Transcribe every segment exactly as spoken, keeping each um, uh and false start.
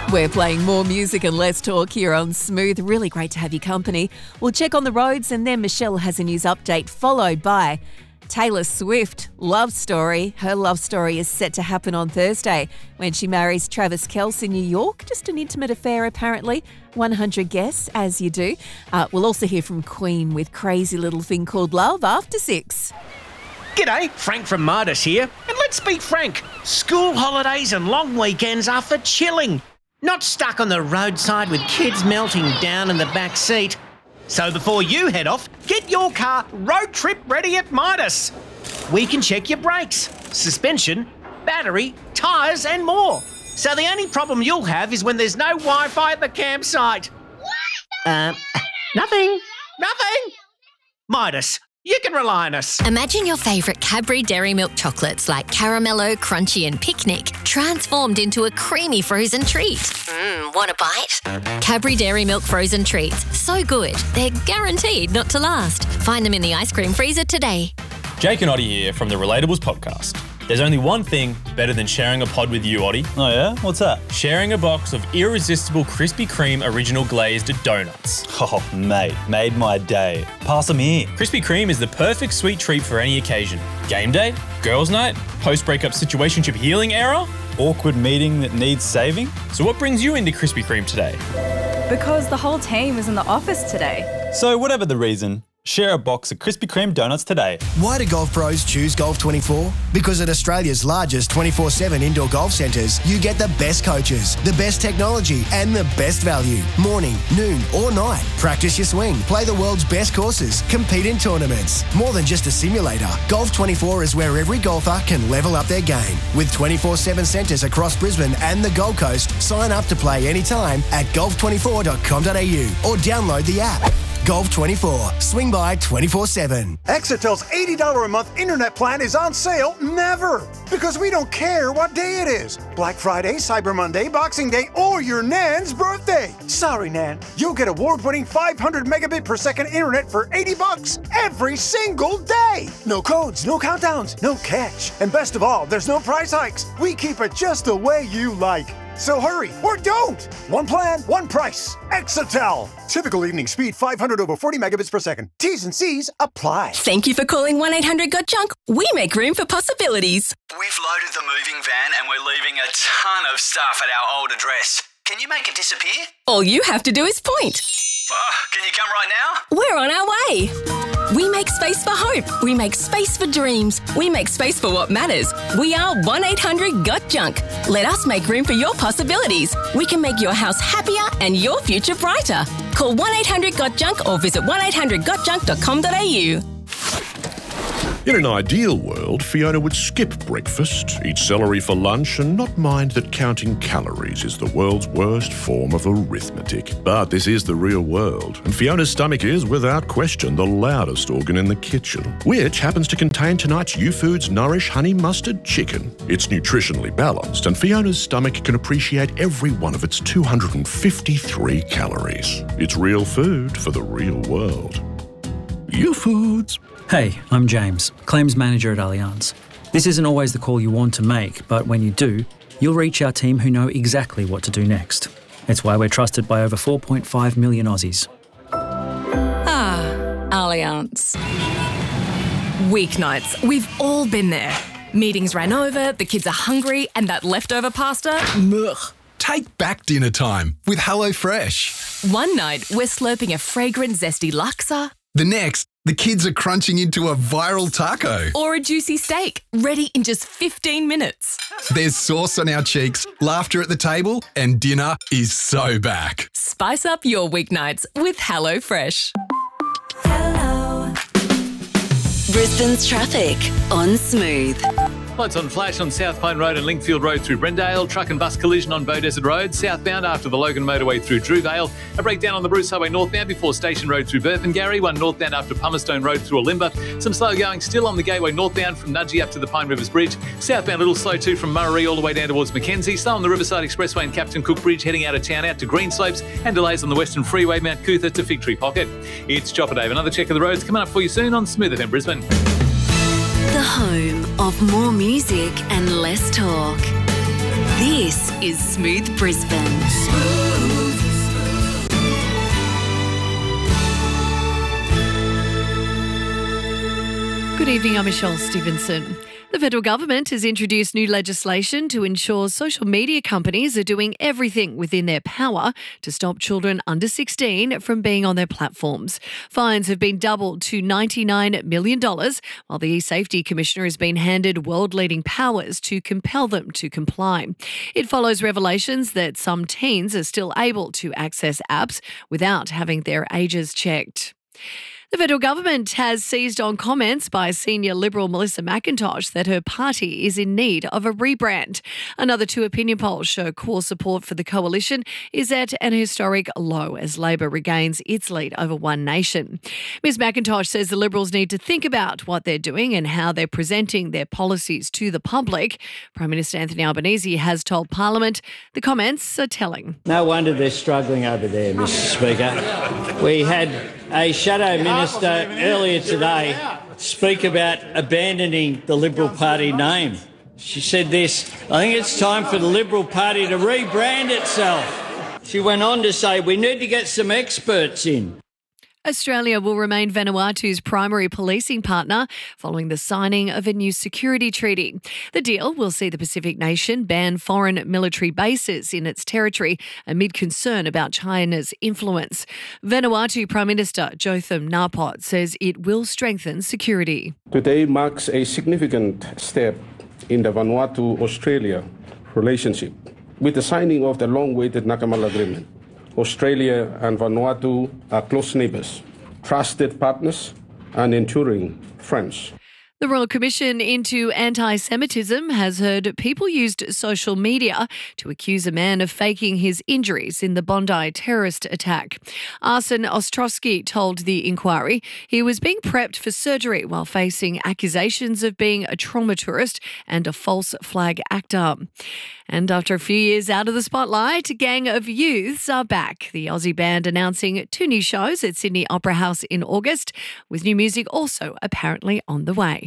We're playing more music and less talk here on Smooth. Really great to have your company. We'll check on the roads and then Michelle has a news update followed by Taylor Swift, love story. Her love story is set to happen on Thursday when she marries Travis Kelce in New York. Just an intimate affair apparently. one hundred guests, as you do. Uh, we'll also hear from Queen with Crazy Little Thing Called Love after six. G'day, Frank from Midas here. And let's be frank, school holidays and long weekends are for chilling. Not stuck on the roadside with kids melting down in the back seat. So before you head off, get your car road trip ready at Midas. We can check your brakes, suspension, battery, tyres and more. So the only problem you'll have is when there's no Wi-Fi at the campsite. What? Uh, nothing. Nothing. Midas. You can rely on us. Imagine your favourite Cadbury Dairy Milk chocolates like Caramello, Crunchy and Picnic transformed into a creamy frozen treat. Mmm, want a bite? Cadbury Dairy Milk frozen treats. So good, they're guaranteed not to last. Find them in the ice cream freezer today. Jake and Oddie here from the Relatables podcast. There's only one thing better than sharing a pod with you, Oddie. Oh yeah? What's that? Sharing a box of irresistible Krispy Kreme original glazed donuts. Oh, mate, made my day. Pass them here. Krispy Kreme is the perfect sweet treat for any occasion. Game day, girls' night, post-breakup situationship healing era. Awkward meeting that needs saving. So what brings you into Krispy Kreme today? Because the whole team is in the office today. So whatever the reason, share a box of Krispy Kreme donuts today. Why do golf pros choose Golf twenty-four? Because at Australia's largest twenty-four seven indoor golf centres, you get the best coaches, the best technology and the best value. Morning, noon or night. Practice your swing, play the world's best courses, compete in tournaments. More than just a simulator, Golf twenty-four is where every golfer can level up their game. With twenty-four seven centres across Brisbane and the Gold Coast, sign up to play anytime at golf twenty-four dot com dot a u or download the app. Golf twenty-four. Swing by twenty-four seven. Exetel's eighty dollars a month internet plan is on sale never. Because we don't care what day it is. Black Friday, Cyber Monday, Boxing Day, or your Nan's birthday. Sorry, Nan. You'll get award-winning five hundred megabit per second internet for eighty bucks every single day. No codes, no countdowns, no catch. And best of all, there's no price hikes. We keep it just the way you like. So hurry, or don't! One plan, one price. Exetel. Typical evening speed five hundred over forty megabits per second. T's and C's apply. Thank you for calling one eight hundred got junk. We make room for possibilities. We've loaded the moving van and we're leaving a ton of stuff at our old address. Can you make it disappear? All you have to do is point. Uh, can you come right now? We're on our way. We make space for hope. We make space for dreams. We make space for what matters. We are one eight hundred got junk. Let us make room for your possibilities. We can make your house happier and your future brighter. Call one eight hundred got junk or visit one eight hundred got junk dot com dot a u. In an ideal world, Fiona would skip breakfast, eat celery for lunch, and not mind that counting calories is the world's worst form of arithmetic. But this is the real world, and Fiona's stomach is, without question, the loudest organ in the kitchen, which happens to contain tonight's U-Foods Nourish Honey Mustard Chicken. It's nutritionally balanced, and Fiona's stomach can appreciate every one of its two hundred fifty-three calories. It's real food for the real world. U-Foods. Hey, I'm James, Claims Manager at Allianz. This isn't always the call you want to make, but when you do, you'll reach our team who know exactly what to do next. It's why we're trusted by over four point five million Aussies. Ah, Allianz. Weeknights, we've all been there. Meetings ran over, the kids are hungry, and that leftover pasta, ugh. Take back dinner time with HelloFresh. One night, we're slurping a fragrant, zesty laksa. The next, the kids are crunching into a viral taco. Or a juicy steak, ready in just fifteen minutes. There's sauce on our cheeks, laughter at the table, and dinner is so back. Spice up your weeknights with HelloFresh. Hello. Brisbane's traffic on Smooth. Lights on flash on South Pine Road and Linkfield Road through Brendale. Truck and bus collision on Beaudesert Road. Southbound after the Logan motorway through Drewvale. A breakdown on the Bruce Highway northbound before Station Road through Burpengary. One northbound after Pumerstone Road through Olimba. Some slow going still on the Gateway northbound from Nudgee up to the Pine Rivers Bridge. Southbound a little slow too from Murray all the way down towards Mackenzie. Slow on the Riverside Expressway and Captain Cook Bridge heading out of town out to Greenslopes. And delays on the Western Freeway, Mount Cootha to Fig Tree Pocket. It's Chopper Dave. Another check of the roads coming up for you soon on Smooth F M Brisbane. The home of more music and less talk. This is Smooth Brisbane. Good evening, I'm Michelle Stevenson. The federal government has introduced new legislation to ensure social media companies are doing everything within their power to stop children under sixteen from being on their platforms. Fines have been doubled to ninety-nine million dollars, while the eSafety Commissioner has been handed world-leading powers to compel them to comply. It follows revelations that some teens are still able to access apps without having their ages checked. The federal government has seized on comments by senior Liberal Melissa McIntosh that her party is in need of a rebrand. Another two opinion polls show core support for the coalition is at an historic low as Labor regains its lead over One Nation. Miz McIntosh says the Liberals need to think about what they're doing and how they're presenting their policies to the public. Prime Minister Anthony Albanese has told Parliament the comments are telling. No wonder they're struggling over there, Mister Speaker. We had a shadow minister earlier today speak about abandoning the Liberal Party name. She said this, I think it's time for the Liberal Party to rebrand itself. She went on to say we need to get some experts in. Australia will remain Vanuatu's primary policing partner following the signing of a new security treaty. The deal will see the Pacific nation ban foreign military bases in its territory amid concern about China's influence. Vanuatu Prime Minister Jotham Napot says it will strengthen security. Today marks a significant step in the Vanuatu-Australia relationship with the signing of the long-awaited Nakamal Agreement. Australia and Vanuatu are close neighbours, trusted partners and enduring friends. The Royal Commission into Anti-Semitism has heard people used social media to accuse a man of faking his injuries in the Bondi terrorist attack. Arsen Ostrovsky told the inquiry he was being prepped for surgery while facing accusations of being a trauma tourist and a false flag actor. And after a few years out of the spotlight, Gang of Youths are back. The Aussie band announcing two new shows at Sydney Opera House in August, with new music also apparently on the way.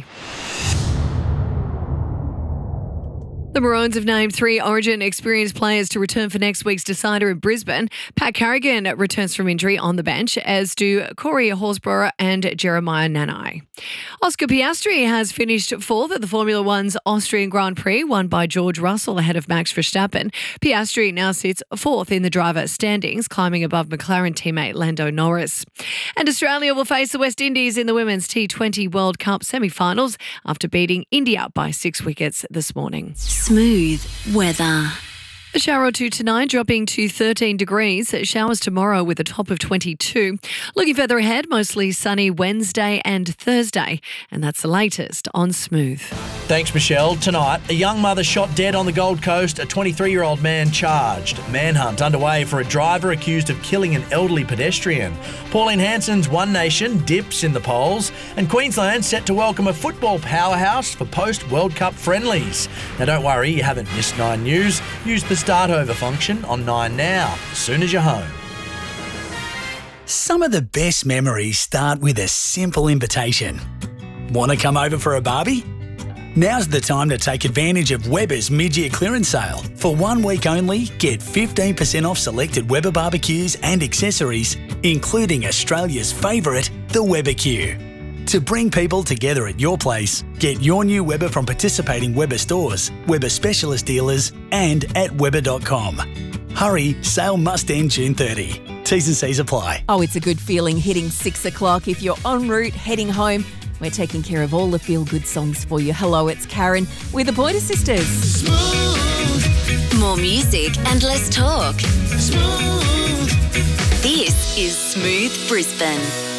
The Maroons have named three Origin experienced players to return for next week's decider in Brisbane. Pat Carrigan returns from injury on the bench, as do Corey Horsburgh and Jeremiah Nanai. Oscar Piastri has finished fourth at the Formula One's Austrian Grand Prix, won by George Russell ahead of Max Verstappen. Piastri now sits fourth in the driver standings, climbing above McLaren teammate Lando Norris. And Australia will face the West Indies in the Women's T twenty World Cup semi-finals after beating India by six wickets this morning. Smooth weather. A shower or two tonight, dropping to thirteen degrees. Showers tomorrow with a top of twenty-two. Looking further ahead, mostly sunny Wednesday and Thursday. And that's the latest on Smooth. Thanks, Michelle. Tonight, a young mother shot dead on the Gold Coast, a twenty-three-year-old man charged. Manhunt underway for a driver accused of killing an elderly pedestrian. Pauline Hanson's One Nation dips in the polls. And Queensland set to welcome a football powerhouse for post-World Cup friendlies. Now, don't worry, you haven't missed Nine News. Use the Start Over function on Nine now, as soon as you're home. Some of the best memories start with a simple invitation. Want to come over for a barbie? Now's the time to take advantage of Weber's mid-year clearance sale. For one week only, get fifteen percent off selected Weber barbecues and accessories, including Australia's favourite, the Weber Q. To bring people together at your place, get your new Weber from participating Weber stores, Weber specialist dealers and at Weber dot com. Hurry, sale must end June thirtieth. T's and C's apply. Oh, it's a good feeling hitting six o'clock. If you're en route, heading home, we're taking care of all the feel-good songs for you. Hello, it's Karen with the Pointer Sisters. Smooth. More music and less talk. Smooth. This is Smooth Brisbane.